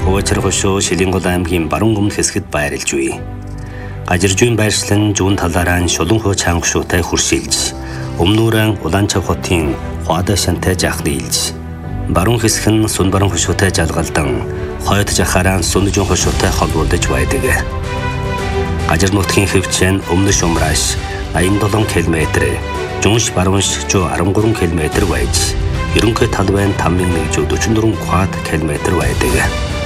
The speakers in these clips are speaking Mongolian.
Хөвөчргөшөө Шилэнгол аймгийн баруун өмнө хэсгэд байрлаж буй. Гажиржуйн байршлан зүүн талаараа Шулуунхөө чангашуутай хуршилж, өмнүүрэн Улаанчав хотын Хуада шантай жахлийлж, баруун хэсэг нь Сүн баруун хошуутай жалгалдан, хойд жахаараа Сүнжүүн хошуутай холбогдож байдаг. Гажир нутгийн хэвчэн өмнөш умрааш 87 км, Жунш баруунш 13 км байж, ерөнхий талбайн 5144 квадрат километр байдаг.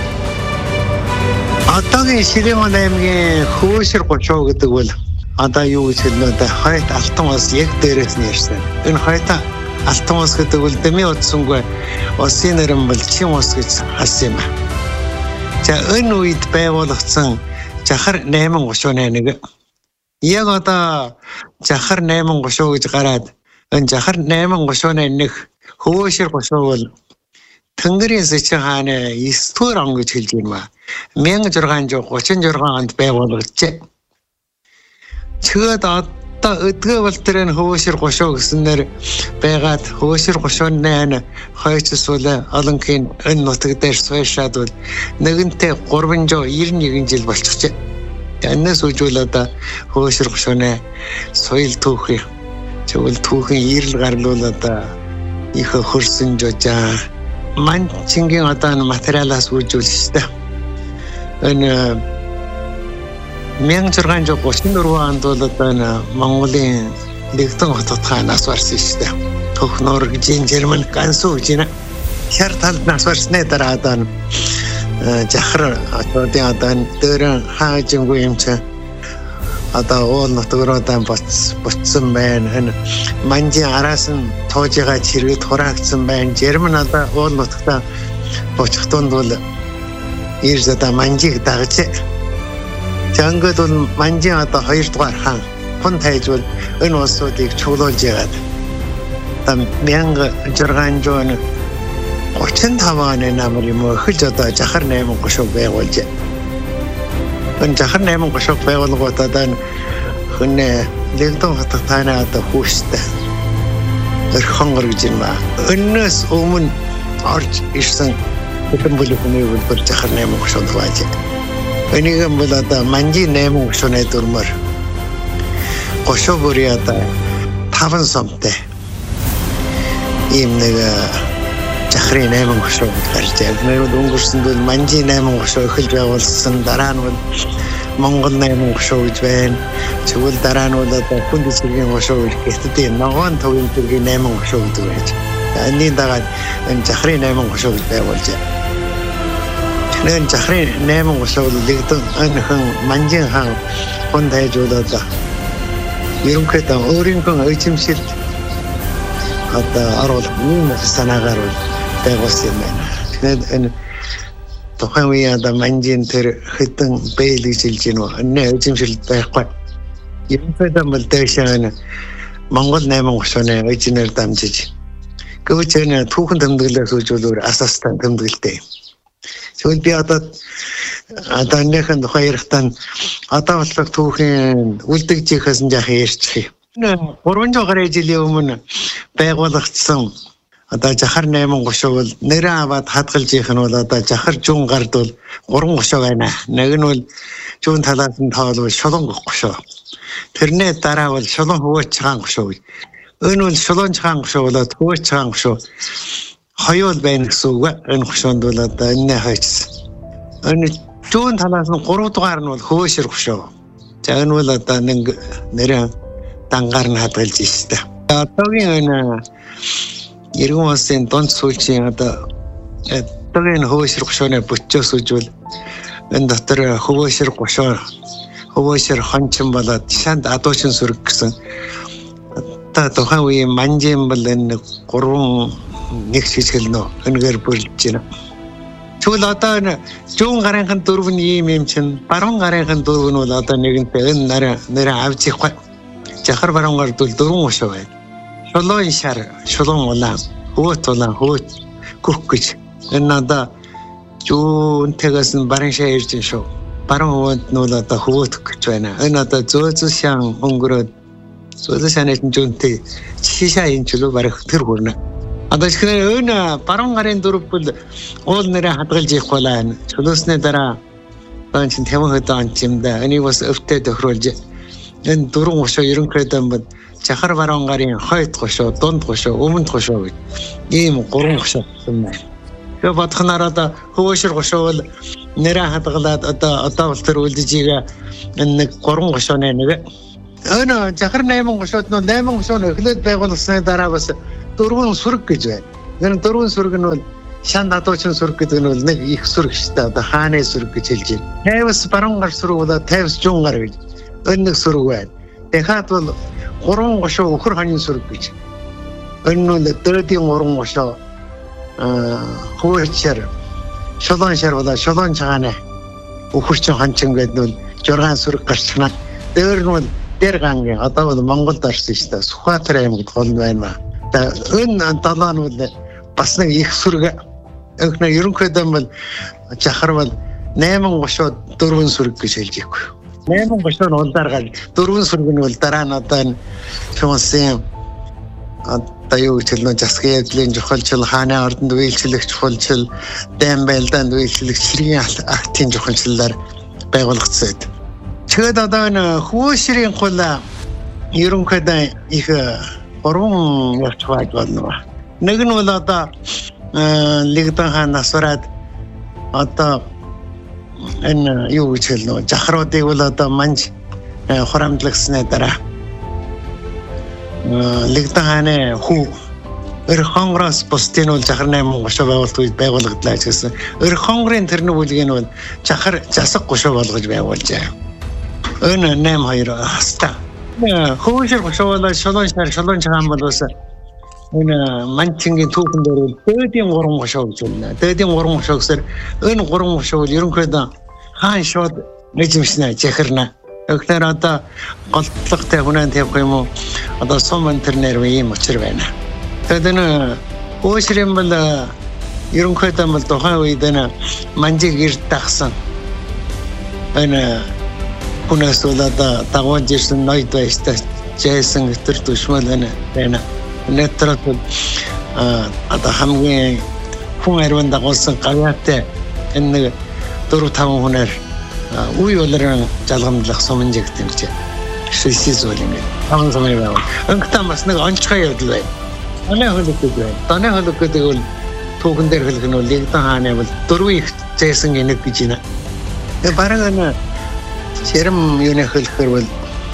Одоогийн Шилэнгол аймгийн Хөөшир 30 гэдэг бол одоо юу гэж хэлнэ, хойд алтан ус яг дээрээс нь ярьсан. Энэ хойд алтан ус гэдэг бол дэмий утсангүй усын нэрэн бол чин ус гэж харсан юм. За энэ үед байгуулагдсан Жахар 838. Яг одоо Жахар 830 гэж гараад энэ Жахар 838 Хөөшир 30 бол Тэнгэрийн Сэчин хааны 9-р он гэж хэлж байна. 1636 онд байгуулагдсан. Чигэд одоо өдгөө бол тэр энэ Хөөшир 30 гэснээр байгаад Хөөшир 38 хойцсуулаа олонхийн энэ нутаг дээр суйшаад бол нэгэнтээ 391 жил болчихжээ. Энэс үжүүл одоо Хөөшир 38 соёл түүхий. Тэгвэл түүхийн ирэл гарлуул одоо их хөрсөн жожаа манчингийн одоо материалаас үржүүлсэн. Энэ 1634 онд бол одоо Монголын Лэгдэн хотод хаанаас варсан шүү дээ. Төхнөр гэж Герман гансуу гэж нэ. Хэр талд нас варсны дараа одоо Жахар одоо дээр хаажингүй юм чи одоо уул нутгаар одоо буцсан байна. Энэ манжийн араас нь тоожигаа чиргэд хураагдсан байна. Герман одоо уул нутгата буцахтунд бол ирж одоо манжийг дагж. Жангод бол манжийн одоо 2 дугаар хаан хүн тайжвал энэ улсуудыг чуулуулж яагаад. Там 1635 оны намар юм хөлж одоо Жахар 830 байгуулж. Энэ Жахар 830 байгуулгууд одоо хүн Лэгдэн хотод таана одоо хүүштэй. Өрхөнгөр гэж юм ба. Өнөөс өмнө орж ирсэн хэдэн бүлэхний үлбэр Жахар 830 байж. Энийг бол одоо манжи 830-ны дөрмөр 30 бүрий одоо 5 сомтой ийм нэг Жахрын 830 гарч яг нэг өнгөрсөнд бол манжи 830 эхэлж байгуулсан. Дараа нь бол Монгол 830 гэж байна. Тэгвэл дараа нь бол одоо хүнд цэргийн 30 гэхдээ ногоон төвийн цэргийн 830 гэдэг байж. Энэний дагаад энэ Жахрын 830 гэж байгуулж байна. Энэ Жахрын 830 бол Лэгдэн анхан манжин хаан хүнд хайжуулаад ерөнхийдөө өөрийнхөө эзэмшилд одоо оруулах юм санаагаар байгуулсан юм байна. Тэгэхээр энэ тухайн үеийн одоо манжин тэр хэдэн бэйл гэж хэлж байна. Энэ эзэмшилд байхгүй. Ерөнхийдөө бол дэшээ Монгол 830-ны эзэнээр дамжиж гэвч энэ түүхэн тэмдэглэлээс үзүүлээр асаастай тэмдэглэлтэй. Тэгвэл би одоо энэхэн тухай ярихтаа одоо бодлого түүхийн үлдэгжихээс нь яах ярьчих юм. 300 гаруй жилийн өмнө байгуулагдсан одоо Жахар 830 бол нэрээ аваад хадгалж ийх нь бол одоо Жахар жун гард бол 330 байна. Нэг нь бол жун талаас нь тоолвол Шулуун 30. Тэрний дараа бол Шулуун Хөвөөч хаан 30. Энэ бол Шулуун хаан 30 болоод Хөвөөч хаан 30. Хоёул байна гэсэн үг. Энэ 30-нд бол одоо энэ хайц. Энэ жун талаас нь 3 дугаар нь бол Хөөшир 30. За энэ бол одоо нэг нэрээ дангаар нь хадгалж ийштэй. Одоогийн энэ Иргэн улсын дунд сүүлчийн одоо одоогийн Хөөшир 30-ны бүтчөөс үжвэл энэ дотор Хөвөөшир 30, Хөвөөшир хончин болоод шанд адуучин сүрэг гэсэн одоо тухайн үеийн манжин бол энэ 3 нэг шишгэлнө энэгээр бүрлж байна. Тэгвэл одоо энэ зүүн гарынхан дөрөв нь ийм юм чинь баруун гарынхан дөрөв нь бол одоо нэгэнтэй энэ нэрээ авч ихгүй. Жахар баруун гард бол 430 байна. Шулуун шар, Шулуун улаан, Хөвөт улаан, Хөвөт гүх гэж энэ одоо зүүнтэйгээс нь баруун шаа ирж шүү. Баруун хөвөнд нь бол одоо Хөвөт гэж байна. Энэ одоо зөөзөл шаан өнгөрөөд зөөзөл шааны зүүнтэй шишаа энэ чөлөө барах тэр хүрнэ. Одоо ихнэр өн баруун гарын дөрвөл уул нэрэ хадгалж их болоо. Чөлөөсний дараа энэ чинь тэмэхэд анчимда энийг бас өвтө тохируулж энэ дөрвөн гошоо ерөнхийдөө бод жахар баруун гарын хойд гошоо, дунд гошоо, өмнөд гошоо гэж ийм гурван гошоо юм байна. Тэгээ бодхоноор одоо хөвөөшөр гошоо бол нэрэ хадгалаад одоо бол тэр үлдэжигээ энэ нэг гурван гошооны нэг өн жахар 8 гошоод нь 8 гошоо эхлээд байгуулсны дараа бас дөрвөн сүрэг гэж байна. Энэ дөрвөн сүрэг нь бол шан дадуучин сүрэг гэдэг нь бол нэг их сүрэг шүү дээ. Одоо хааны сүрэг гэж хэлж байна. Тайвс баруун гар сүрэг бол тайвс жуун гар гэж энэ нэг сүрэг байна. Дахиад бол гурван гошоо өхөр хонин сүрэг гэж. Энэ нь дөрөвдийн гурван гошоо хөөчөр шолон шар бол шолон цагаана өхөрчин хончин гэдэг нь 6 сүрэг гарчна. Дээр нь бол дээр гангийн одоо бол Монголд орсон шүү дээ. Сүхбаатар аймагт гол байна. Энэ далаа нь бол бас нэг их сүрэг. Өнхнө ерөнхийдөө бол жахар бол 8 гошоо 4 сүрэг гэж хэлж ийггүй. 8 гошоо нь улдаар гал 4 сүрэг нь бол дараа нь одоо энэ шуунсын одоо юу гэж хэлнэ засгийн явдлын чухалчил хааны ордонд үйлчлэх чухалчил дэм байлдаанд үйлчлэх ширгийн актын чухалчлалаар байгуулагдсан. Тэгээд одоо энэ хөөшрийн хул ерөнхийдөө их гурван явц байж байна. Нэг нь бол одоо лигдэн хаан насвараад одоо энэ юу гэж хэлнэ жахруудыг бол одоо манж хурамдлагсны дараа лигдэн хааны хүү Өрхонгороос бусдын бол жахар 8 гошоо байгууллагдлаа гэсэн. Өрхонгорын тэрний бүлгийн бол жахар засаг гошоо болгож байгуулжээ. Энэ 8-2 хаста. Хөөшөр гошоо бол шолон цагаан бол бас энэ манчингийн түүхэн дээр дээдийн 3 гошоо гэж байна. Дээдийн 3 гошоо гэсээр энэ 3 гошоо бол ерөнхийдөө хаан шууд нэжмшнэ жахарна. Өгнөр одоо голдлогтой хүнэн тавих юм уу? Одоо сум интернер ийм учир байна. Тэгээд энэ хөөшрийн бол ерөнхийдөө бол тухайн үед энэ манжиг ирд тагсан. Энэ хүнээс бол одоо дагуулж ирсэн ноёд байштай жайсан өтөр төшмөл байна. Нэтрот одоо хамгийн хүн ариун дагуулсан гавьяатай энэ 4-5 хүнээр үе болрон жалгамдлах сумжиг гэмж шийсээс үл ингэ. Таван сумын байв. Өнгөтэй бас нэг онцгой явдал байна. Танай хөлөг гэдэг бол түүхэн дээр хэлэх нь бол лигдэн хааны бол 4 их зайсан гинэг гэж байна. Тэгээ бараг энэ ширэм юуны хэлэхээр бол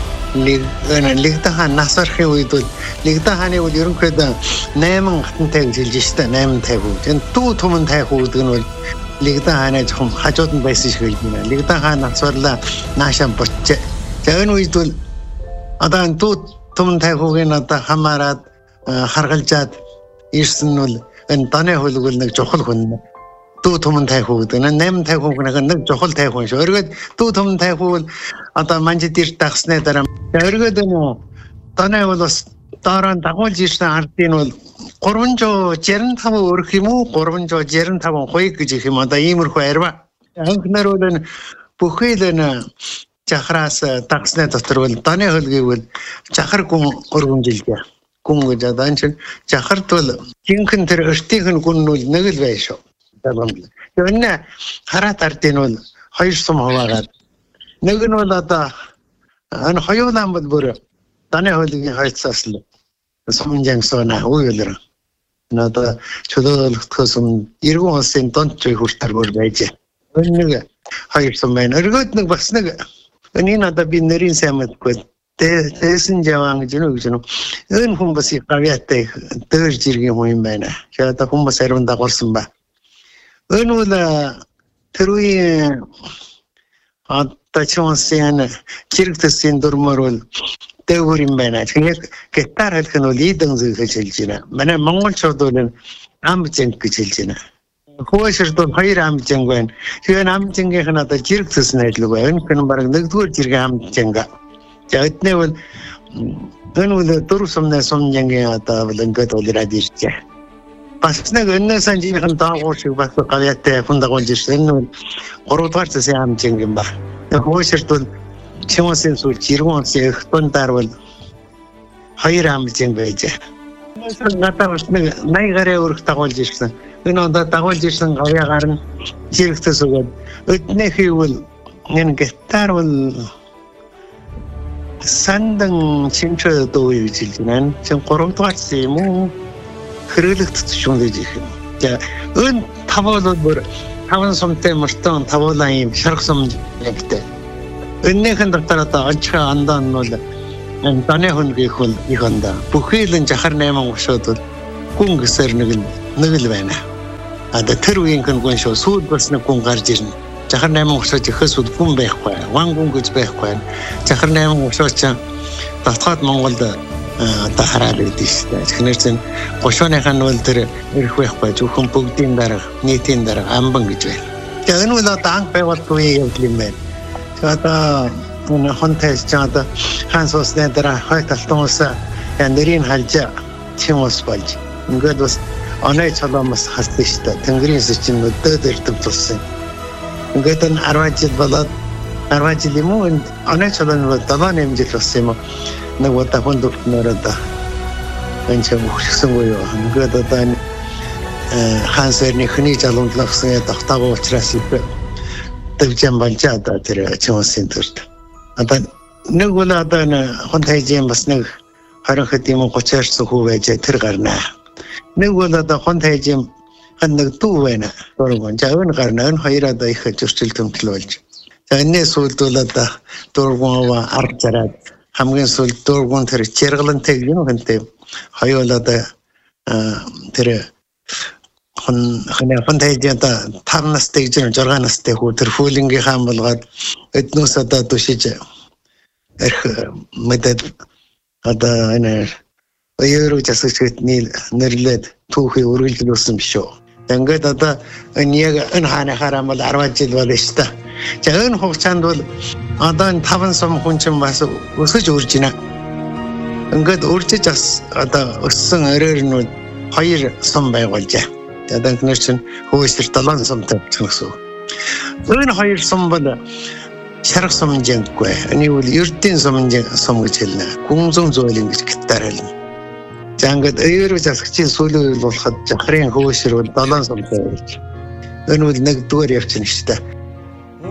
лигдэн хаан нас орохын үед бол лигдэн хааны бол ерөнхийдөө 8 хатантай гэж хэлж штэ 8 тайхуу. Энэ дүү түмэн тайхуу гэдэг нь бол лигдэн хааны жоохон хажууд нь байсан шиг хэлж байна. Лигдэн хаан насварлаа наашаа бочээ. За энэ үед бол одоо энэ дүү түмэн тайхуугийн одоо хамаарад харгалжаад ирсэн нь бол энэ даны хөлөг бол нэг жохол хүн. Дүү түмэн тайхуу гэдэг нь 8 тайхууг нэг жохол тайхуу шүү. Өргөд дүү түмэн тайхуу бол одоо манжид ирж тагсны дараа өргөд энэ даны бол бас дараа дагуулж ирсэн ардын бол 365 өрх юм уу 365 хоёг гэж их юм одоо иймэрхүү арва. Анхнаар бол энэ бүхэл энэ жахраас тагсны дотор бол даны хөлгийг бол жахар гүн өргөмжилжээ. Гүн гэж одоо энэ чинь жахарт бол жинхэнэ тэр өртийн гүн нь нэг л байх шүү. Тэгвэл хараат ардын бол 2 сум хуваагаад нэг нь бол одоо энэ хоёулаан бол бүр даны хөлгийн хойцоос л сумжангсона үеэлэр надад чөлөөлөхөөс иргэн улсын донд чиг хүртэл бүр байж. Энэ нэг 2 сум байна. Өргөд нэг бас нэг энэ надад би нэрийн сайн мэдгүй. Тэсэн жаван гэж нэг энэ хүн бас гавьяатай дээрж иргэн хүн юм байна. Тэгээд хүн бас ариун дагуулсан ба. Энэ бол тэр үеийн одоо чонсын чирэгтэсийн дурмаар бол дээгүүр юм байна. Тэгэхээр гитар хэлэх нь бол идэн зүйл гэж хэлж байна. Манай монголчууд бол амжинг гэж хэлж байна. Хөөшөрд бол 2 амжинг байна. Тэгэхээр амжингийнх нь одоо чирэгтэс найдлаг байна. Энэ нь бараг 1-р жиргэн амжинг. За эдний бол энэ бол 4 сумны сумжингийн одоо бол ингээд улираад иржээ. Бас нэг өнөөс анжийнхан даагуур шиг бас гавьяатай хүн дагуулж ирсэн. Энэ бол 3-р засгийн амжинг юм ба. Хөөшөрд бол Чимосын сул жиргэн онсын их дундаар бол 2 амжинг байж. Надад бас нэг 80 гаруй өрх дагуулж ирсэн. Энэ ондоо дагуулж ирсэн гавьягаар нь зэрэгтээс өгөөд өднөө хийвэл энэ гитар бол сандан чинчээ дуу гэж хэлж байна. Чин 3 дугаар юм уу? Хэрэглэгдэж шүнлэж их юм. За өн тавал бүр 5 сумтай мөртөө тавуулаа юм шарх сум нэгтэй. Өннийхэн дотор одоо онцгой андан нь бол таны хүнгийн хүн их андаа. Бүхэл нь жахар 8 гушууд бол гүн гэсээр нэг л байна. Одоо тэр үеийн гүн шүү сууд бас нэг гүн гарч ирнэ. Жахар 8 гушууд ихээс гүн байхгүй. Ван гүн гэж байхгүй. Жахар 8 гушууд чинь дотоод Монголд одоо хараад идэв шүү дээ. Тэгэхээр чинь гушууныхан нь бол тэр ирэх байхгүй. Зөвхөн бүгдийн дарга, нийтийн дарга амбан гэж байна. Тэгээ энэ бол одоо анх байгуулсан үеийн явдал юм байна. Одоо хонтайс чада ханс усны дараа хойт алтуус нэрийн халж чим ус болж ингээд бас оноо чалаамас хасдаг шүү дээ. Тэнгэрийн чинь өдөөд ирдэг тулсан. Ингээд энэ 10 жил болоод 10 жил юм уу оноо чалааны 7 жил болсон юм. Нэг удаа хондогтноор одоо энэ ч өгсөнгүй юу. Ингээд одоо хансэрний хүний жалуунлагсан тогтоогоо учраас төвжин болж одоо тэр чимсэн төрд. Одоо нэг бол одоо хонтайжийн бас нэг 20 хэд юм 30 хүү байж тэр гарнаа. Нэг бол одоо хонтайжийн нэг дүү байна. Дөрвөн жавн гарнаа. Энэ хоёр одоо их зөрчил төмтөл болж. За энэ сүүлд бол одоо дөрвөн арга зараад хамгийн сүүлд дөрвөн тэр чиргалантай юм хэнтэй. Хоёр бол одоо тэр хонтайжийн одоо 5 настай гэж 6 настай хүү тэр фүүлингийн хаан болгоод эднээс одоо тушиж эрх мэдэд одоо энэ оёроо засагчны нэрлээд түүхий үргэлжлүүлсэн биш үү. Ингээд одоо энэ яг энэ хааны хараа бол 10 жил болно шүү дээ. За энэ хугацаанд бол одоо 5 сум хүн ч бас өсөж үрж байна. Ингээд үржиж бас одоо өссөн өрөөрнүүд 2 сум байгуулжээ. Одоо энэ чинь хөөсөр 7 сумтай гэсэн. Энэ 2 сум бол шарх сумжинггүй. Энэ бол ердийн сум гэж хэлнэ. Гүнзэн зөөлөн гэж гитар хэлнэ. За ингээд оёроо засагчийн сүүлийн үйл болоход жахрын хөөсөр бол 7 сумтай байж. Энэ бол нэг дугаар явчихна шүү дээ.